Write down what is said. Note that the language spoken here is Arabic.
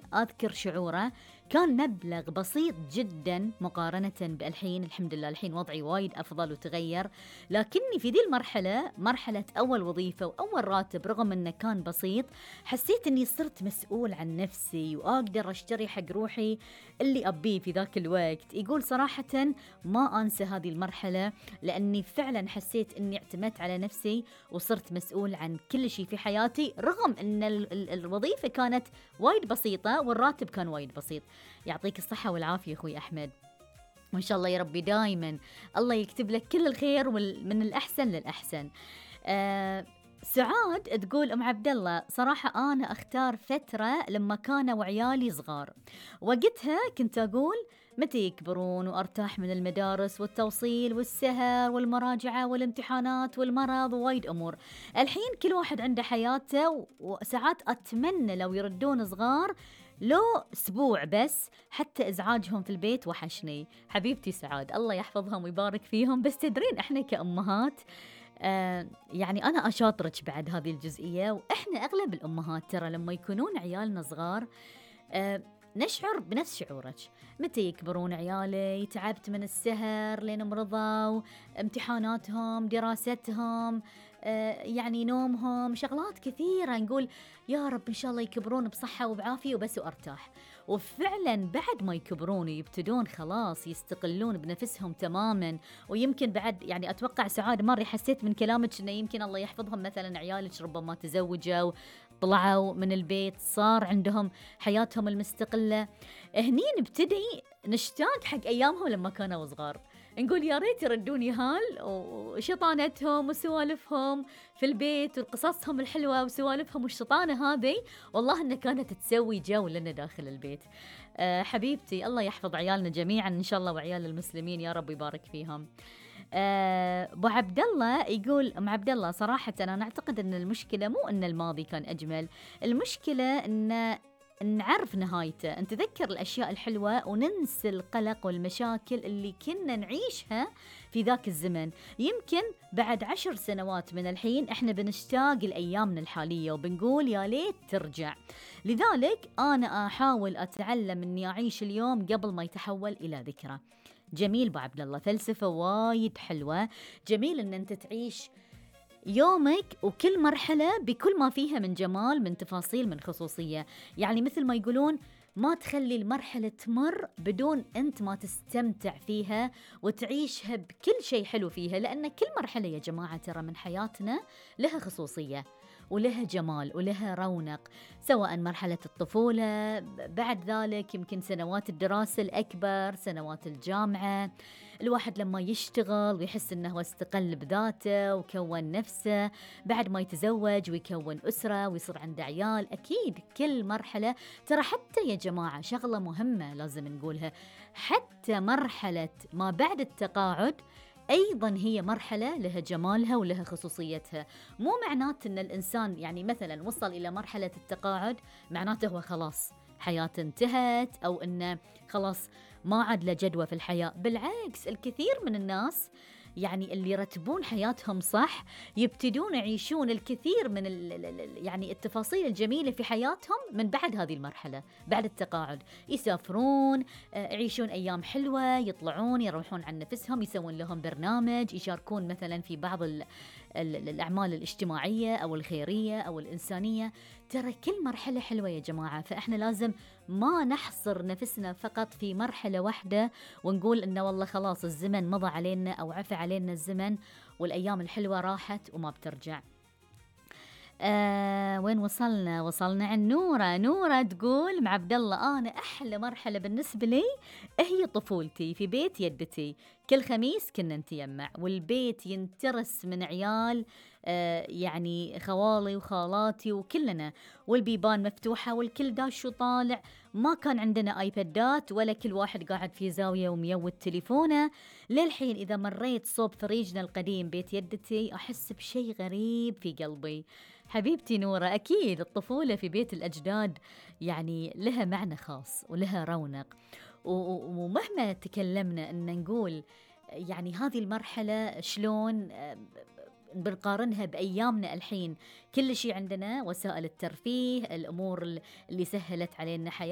أذكر شعوره كان مبلغ بسيط جدا مقارنة بالحين. الحمد لله الحين وضعي وايد أفضل وتغير، لكني في دي المرحلة، مرحلة أول وظيفة وأول راتب، رغم أنه كان بسيط، حسيت أني صرت مسؤول عن نفسي وأقدر أشتري حق روحي اللي أبيه في ذاك الوقت. يقول صراحة ما أنسى هذه المرحلة، لأني فعلا حسيت أني اعتمدت على نفسي وصرت مسؤول عن كل شيء في حياتي، رغم أن الوظيفة كانت وايد بسيطة والراتب كان وايد بسيط. يعطيك الصحة والعافية أخوي أحمد، وإن شاء الله يا ربي دايما الله يكتب لك كل الخير من الأحسن للأحسن. سعاد تقول أم عبد الله صراحة أنا أختار فترة لما كانوا عيالي صغار، وقتها كنت أقول متى يكبرون وأرتاح من المدارس والتوصيل والسهر والمراجعة والامتحانات والمرض ووايد أمور. الحين كل واحد عنده حياته، وساعات أتمنى لو يردون صغار لو أسبوع بس، حتى إزعاجهم في البيت وحشني. حبيبتي سعاد الله يحفظهم ويبارك فيهم، بس تدرين إحنا كأمهات يعني أنا أشاطرك بعد هذه الجزئية، وإحنا أغلب الأمهات ترى لما يكونون عيالنا صغار نشعر بنفس شعورك. متى يكبرون عيالي، تعبت من السهر لين مرضوا، امتحاناتهم، دراستهم، يعني نومهم، شغلات كثيرة، نقول يا رب إن شاء الله يكبرون بصحة وبعافية وبس وأرتاح. وفعلا بعد ما يكبرون يبتدون خلاص يستقلون بنفسهم تماما. ويمكن بعد يعني أتوقع سعاد مرة حسيت من كلامك إنه يمكن الله يحفظهم مثلا عيالك ربما تزوجوا، طلعوا من البيت، صار عندهم حياتهم المستقلة. هني نبتدي نشتاق حق أيامهم لما كانوا صغار، نقول يا ريت يردوني هال وشطانتهم وسوالفهم في البيت وقصصهم الحلوة وسوالفهم والشطانة هذه، والله إنها كانت تسوي جو لنا داخل البيت. حبيبتي الله يحفظ عيالنا جميعا إن شاء الله، وعيال المسلمين يا رب يبارك فيهم. ابو عبد الله يقول ام عبد الله صراحه انا اعتقد ان المشكله مو ان الماضي كان اجمل، المشكله ان نعرف نهايته، نتذكر الاشياء الحلوه وننسى القلق والمشاكل اللي كنا نعيشها في ذاك الزمن. يمكن بعد 10 سنوات من الحين احنا بنشتاق لايامنا الحاليه وبنقول يا ليت ترجع. لذلك انا احاول اتعلم اني اعيش اليوم قبل ما يتحول الى ذكرى. جميل ابو عبد الله، فلسفه وايد حلوه. جميل ان انت تعيش يومك وكل مرحله بكل ما فيها من جمال، من تفاصيل، من خصوصيه. يعني مثل ما يقولون ما تخلي المرحله تمر بدون انت ما تستمتع فيها وتعيشها بكل شيء حلو فيها، لان كل مرحله يا جماعه ترى من حياتنا لها خصوصيه ولها جمال ولها رونق، سواء مرحلة الطفولة، بعد ذلك يمكن سنوات الدراسة الأكبر، سنوات الجامعة، الواحد لما يشتغل ويحس أنه هو استقل بذاته وكون نفسه، بعد ما يتزوج ويكون أسرة ويصير عنده عيال. أكيد كل مرحلة ترى، حتى يا جماعة شغلة مهمة لازم نقولها، حتى مرحلة ما بعد التقاعد أيضاً هي مرحلة لها جمالها ولها خصوصيتها. مو معناته أن الإنسان يعني مثلاً وصل إلى مرحلة التقاعد معناته هو خلاص حياته انتهت، أو أنه خلاص ما عاد له جدوى في الحياة. بالعكس، الكثير من الناس يعني اللي يرتبون حياتهم صح يبتدون يعيشون الكثير من يعني التفاصيل الجميلة في حياتهم من بعد هذه المرحلة، بعد التقاعد. يسافرون، يعيشون أيام حلوة، يطلعون، يروحون عن نفسهم، يسوون لهم برنامج، يشاركون مثلا في بعض الأعمال الاجتماعية أو الخيرية أو الإنسانية. ترى كل مرحلة حلوة يا جماعة، فإحنا لازم ما نحصر نفسنا فقط في مرحلة واحدة ونقول إنه والله خلاص الزمن مضى علينا أو عفى علينا الزمن والأيام الحلوة راحت وما بترجع. وين وصلنا عن نورة تقول مع عبد الله أنا أحلى مرحلة بالنسبة لي هي طفولتي في بيت يدتي، كل خميس كنا نتيمع والبيت ينترس من عيال، يعني خوالي وخالاتي وكلنا، والبيبان مفتوحة والكل داش وطالع، ما كان عندنا آيبادات ولا كل واحد قاعد في زاوية وميوت تليفونه. للحين إذا مريت صوب فريجنا القديم بيت يدتي أحس بشي غريب في قلبي. حبيبتي نورة، أكيد الطفولة في بيت الأجداد يعني لها معنى خاص ولها رونق، ومهما تكلمنا أن نقول يعني هذه المرحلة شلون بنقارنها بأيامنا الحين، كل شيء عندنا وسائل الترفيه، الأمور اللي سهلت علينا حياتنا.